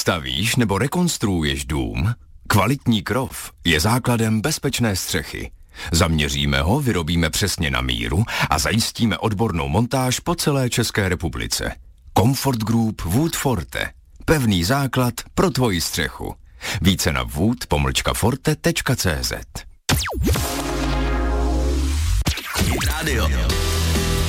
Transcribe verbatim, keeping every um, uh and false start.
Stavíš nebo rekonstruuješ dům? Kvalitní krov je základem bezpečné střechy. Zaměříme ho, vyrobíme přesně na míru a zajistíme odbornou montáž po celé České republice. Comfort Group Wood Forte. Pevný základ pro tvoji střechu. Více na wood pomlčka forte tečka cé zet. Hit Radio.